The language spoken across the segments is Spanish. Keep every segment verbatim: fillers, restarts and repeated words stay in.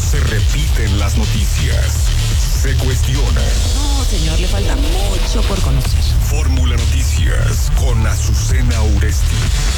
Se repiten las noticias. Se cuestiona. No, señor, le falta mucho por conocer. Fórmula Noticias con Azucena Uresti.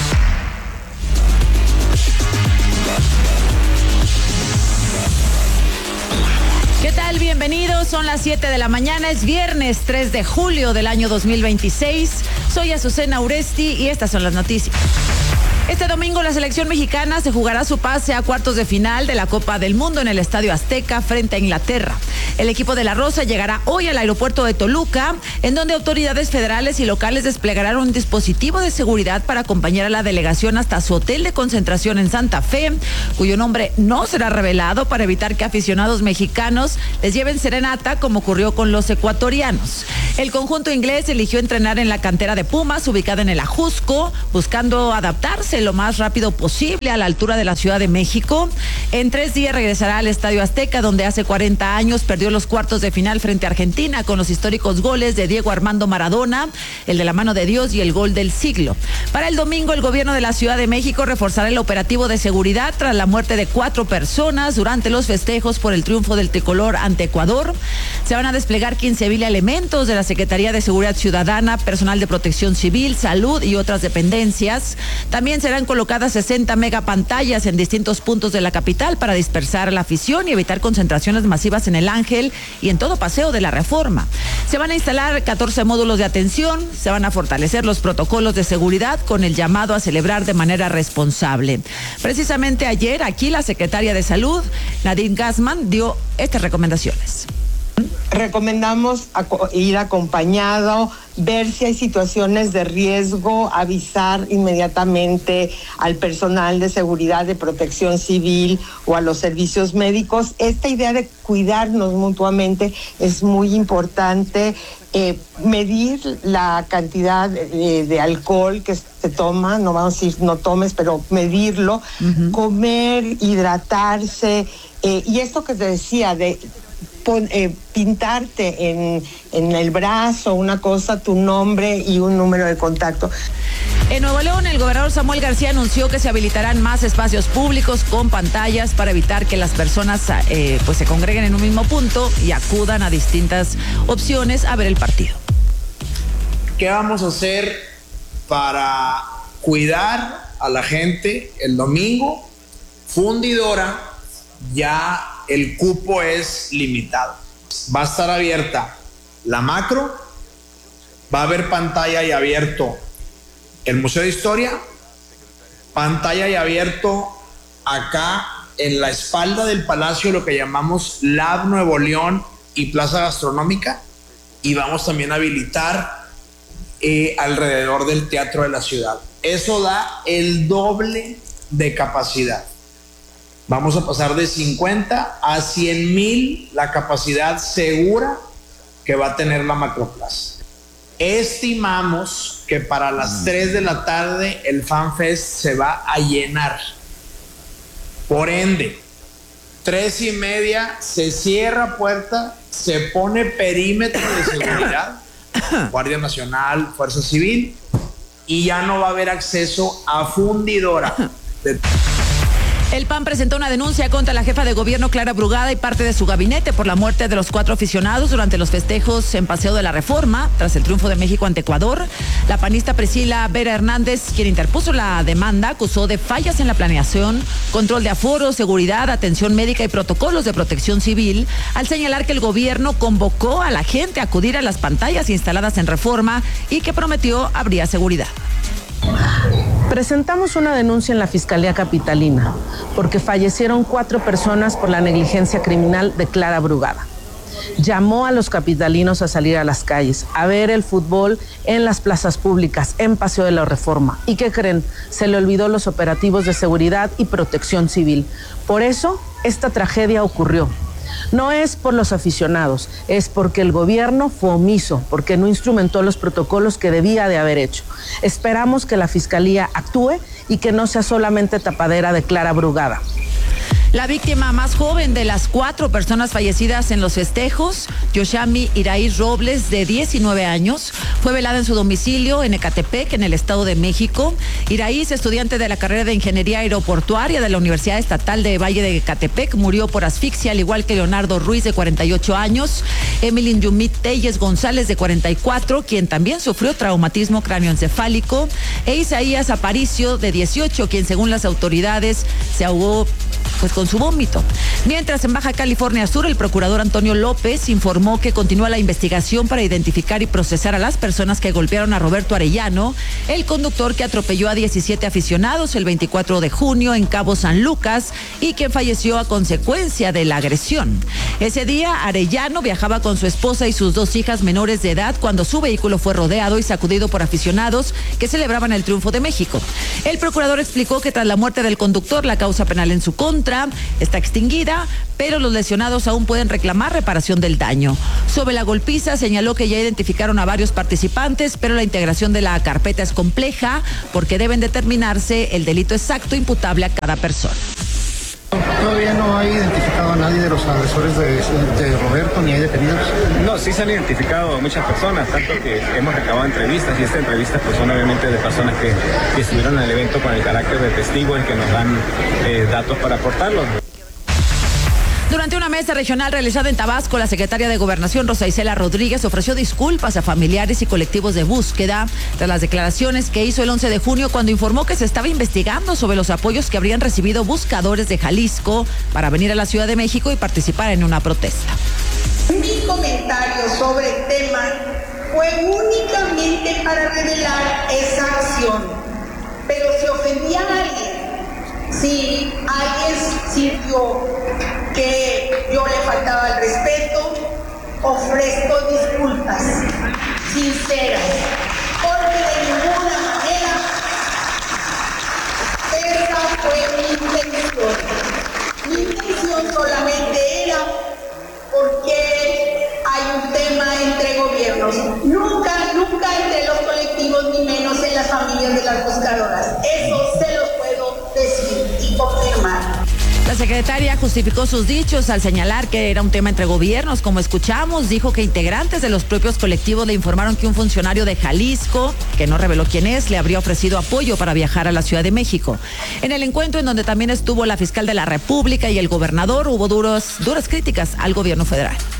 ¿Qué tal? Bienvenidos, son las siete de la mañana, es viernes tres de julio del año dos mil veintiséis. Soy Azucena Uresti y estas son las noticias. Este domingo la selección mexicana se jugará su pase a cuartos de final de la Copa del Mundo en el Estadio Azteca frente a Inglaterra. El equipo de la Rosa llegará hoy al aeropuerto de Toluca, en donde autoridades federales y locales desplegarán un dispositivo de seguridad para acompañar a la delegación hasta su hotel de concentración en Santa Fe, cuyo nombre no será revelado para evitar que aficionados mexicanos les lleven serenata como ocurrió con los ecuatorianos. El conjunto inglés eligió entrenar en la cantera de Pumas, ubicada en el Ajusco, buscando adaptarse lo más rápido posible a la altura de la Ciudad de México. En tres días regresará al Estadio Azteca, donde hace cuarenta años perdió los cuartos de final frente a Argentina con los históricos goles de Diego Armando Maradona, el de la mano de Dios y el gol del siglo. Para el domingo, el gobierno de la Ciudad de México reforzará el operativo de seguridad tras la muerte de cuatro personas durante los festejos por el triunfo del tricolor ante Ecuador. Se van a desplegar quince mil elementos de la Secretaría de Seguridad Ciudadana, personal de Protección Civil, Salud y otras dependencias. También serán colocadas sesenta megapantallas en distintos puntos de la capital para dispersar a la afición y evitar concentraciones masivas en el Ángel y en todo Paseo de la Reforma. Se van a instalar catorce módulos de atención, se van a fortalecer los protocolos de seguridad con el llamado a celebrar de manera responsable. Precisamente ayer aquí la secretaria de Salud, Nadine Gassman, dio estas recomendaciones. Recomendamos ir acompañado, ver si hay situaciones de riesgo, avisar inmediatamente al personal de seguridad, de protección civil o a los servicios médicos. Esta idea de cuidarnos mutuamente es muy importante. Eh, medir la cantidad de, de alcohol que se toma, no vamos a decir no tomes, pero medirlo, uh-huh. Comer, hidratarse, eh, y esto que te decía de Pon, eh, pintarte en, en el brazo una cosa, tu nombre y un número de contacto. En Nuevo León, el gobernador Samuel García anunció que se habilitarán más espacios públicos con pantallas para evitar que las personas eh, pues se congreguen en un mismo punto y acudan a distintas opciones a ver el partido. ¿Qué vamos a hacer para cuidar a la gente el domingo? Fundidora, ya el cupo es limitado. Va a estar abierta la macro, va a haber pantalla y abierto el Museo de Historia, pantalla y abierto acá en la espalda del Palacio, lo que llamamos Lab Nuevo León y Plaza Gastronómica, y vamos también a habilitar eh, alrededor del Teatro de la Ciudad. Eso da el doble de capacidad. Vamos a pasar de cincuenta a cien mil la capacidad segura que va a tener la Macroplaza. Estimamos que para las tres de la tarde el FanFest se va a llenar. Por ende, tres y media se cierra puerta, se pone perímetro de seguridad, Guardia Nacional, Fuerza Civil, y ya no va a haber acceso a fundidora. De El P A N presentó una denuncia contra la jefa de gobierno Clara Brugada y parte de su gabinete por la muerte de los cuatro aficionados durante los festejos en Paseo de la Reforma, tras el triunfo de México ante Ecuador. La panista Priscila Vera Hernández, quien interpuso la demanda, acusó de fallas en la planeación, control de aforo, seguridad, atención médica y protocolos de protección civil, al señalar que el gobierno convocó a la gente a acudir a las pantallas instaladas en Reforma y que prometió habría seguridad. Presentamos una denuncia en la Fiscalía Capitalina porque fallecieron cuatro personas por la negligencia criminal de Clara Brugada. Llamó a los capitalinos a salir a las calles, a ver el fútbol en las plazas públicas, en Paseo de la Reforma. ¿Y qué creen? Se le olvidó los operativos de seguridad y protección civil. Por eso, esta tragedia ocurrió. No es por los aficionados, es porque el gobierno fue omiso, porque no instrumentó los protocolos que debía de haber hecho. Esperamos que la Fiscalía actúe y que no sea solamente tapadera de Clara Brugada. La víctima más joven de las cuatro personas fallecidas en los festejos, Yoshami Iraí Robles, de diecinueve años, fue velada en su domicilio en Ecatepec, en el Estado de México. Iraí, estudiante de la carrera de Ingeniería Aeroportuaria de la Universidad Estatal de Valle de Ecatepec, murió por asfixia, al igual que Leonardo Ruiz, de cuarenta y ocho años, Emilyn Yumit Telles González, de cuarenta y cuatro, quien también sufrió traumatismo cráneoencefálico, e Isaías Aparicio, de dieciocho, quien según las autoridades se ahogó pues con su vómito. Mientras, en Baja California Sur, el procurador Antonio López informó que continúa la investigación para identificar y procesar a las personas que golpearon a Roberto Arellano, el conductor que atropelló a diecisiete aficionados el veinticuatro de junio en Cabo San Lucas y quien falleció a consecuencia de la agresión. Ese día, Arellano viajaba con su esposa y sus dos hijas menores de edad cuando su vehículo fue rodeado y sacudido por aficionados que celebraban el triunfo de México. El procurador explicó que tras la muerte del conductor, la causa penal en su contra está extinguida, pero los lesionados aún pueden reclamar reparación del daño. Sobre la golpiza, señaló que ya identificaron a varios participantes, pero la integración de la carpeta es compleja porque deben determinarse el delito exacto imputable a cada persona. Todavía no hay identificado a nadie de los agresores de, de Roberto, ni hay detenidos. No, sí se han identificado a muchas personas, tanto que hemos recabado entrevistas, y estas entrevistas pues son obviamente de personas que, que estuvieron en el evento con el carácter de testigos y que nos dan eh, datos para aportarlos. Durante una mesa regional realizada en Tabasco, la secretaria de Gobernación, Rosa Isela Rodríguez, ofreció disculpas a familiares y colectivos de búsqueda tras las declaraciones que hizo el once de junio cuando informó que se estaba investigando sobre los apoyos que habrían recibido buscadores de Jalisco para venir a la Ciudad de México y participar en una protesta. Mi comentario sobre el tema fue únicamente para revelar esa acción, pero si ofendí a alguien, si alguien sintió que yo le faltaba el respeto, ofrezco disculpas sinceras, porque de ninguna manera esa fue mi intención. Mi intención solamente era porque hay un tema entre gobiernos, nunca, nunca entre los colectivos, ni menos en las familias de las buscadoras. Eso se lo puedo decir y confirmar. La secretaria justificó sus dichos al señalar que era un tema entre gobiernos. Como escuchamos, dijo que integrantes de los propios colectivos le informaron que un funcionario de Jalisco, que no reveló quién es, le habría ofrecido apoyo para viajar a la Ciudad de México. En el encuentro, en donde también estuvo la fiscal de la República y el gobernador, hubo duros, duras críticas al gobierno federal.